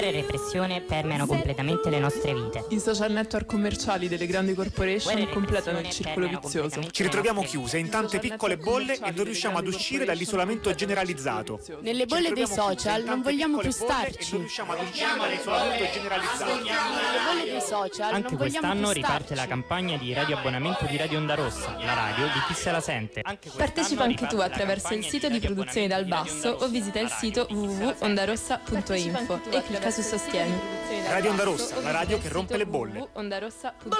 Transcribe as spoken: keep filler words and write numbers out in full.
e repressione permeano completamente le nostre vite. I social network commerciali delle grandi corporation completano il circolo vizioso. Ci ritroviamo chiuse in tante piccole bolle e non riusciamo ad uscire dall'isolamento generalizzato. Nelle bolle dei social non vogliamo più starci. Non riusciamo ad uscire dall'isolamento generalizzato. Nelle bolle dei social Anche non vogliamo quest'anno più riparte starci. la campagna di radioabbonamento di Radio Onda Rossa, la radio di chi se la sente. Partecipa anche tu attraverso il sito di Produzioni dal Basso o visita il sito w w w punto ondarossa punto info e clicca su Sostieni. Radio Onda Rossa, la radio che rompe le bolle. w w w punto ondarossa punto info